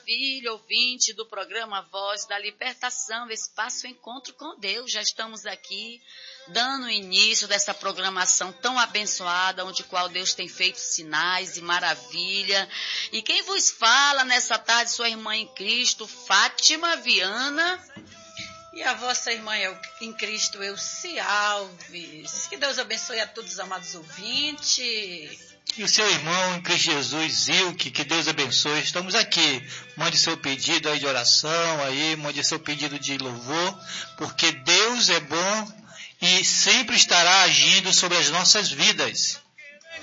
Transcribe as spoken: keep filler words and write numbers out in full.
filha, ouvinte do programa Voz da Libertação, Espaço Encontro com Deus. Já estamos aqui dando início dessa programação tão abençoada, onde qual Deus tem feito sinais e maravilha. E quem vos fala nessa tarde, sua irmã em Cristo, Fátima Viana. E a vossa irmã em Cristo, Elci Alves. Que Deus abençoe a todos os amados ouvintes. E o seu irmão em Cristo Jesus, Zilke, que Deus abençoe. Estamos aqui. Mande seu pedido aí de oração, aí, mande seu pedido de louvor, porque Deus é bom e sempre estará agindo sobre as nossas vidas.